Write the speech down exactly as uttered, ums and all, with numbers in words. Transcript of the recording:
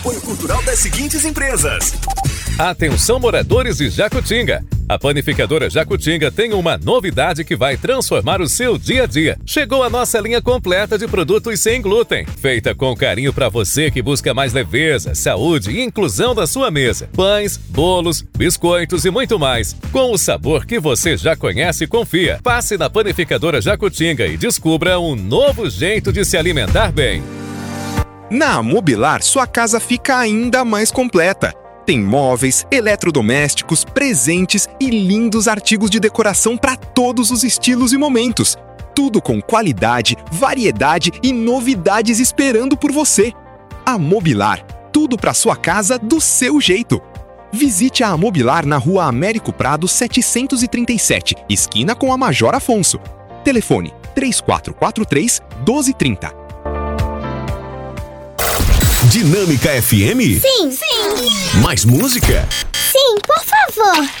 Apoio cultural das seguintes empresas. Atenção, moradores de Jacutinga. A Panificadora Jacutinga tem uma novidade que vai transformar o seu dia a dia. Chegou a nossa linha completa de produtos sem glúten, feita com carinho para você que busca mais leveza, saúde e inclusão da sua mesa. Pães, bolos, biscoitos e muito mais. Com o sabor que você já conhece e confia. Passe na Panificadora Jacutinga e descubra um novo jeito de se alimentar bem. Na Amobilar, sua casa fica ainda mais completa. Tem móveis, eletrodomésticos, presentes e lindos artigos de decoração para todos os estilos e momentos. Tudo com qualidade, variedade e novidades esperando por você. Amobilar, tudo para sua casa do seu jeito. Visite a Amobilar na Rua Américo Prado setecentos e trinta e sete, esquina com a Major Afonso. Telefone três quatro quatro três, um dois três zero. Dinâmica F M? Sim, sim. Mais música? Sim, por favor.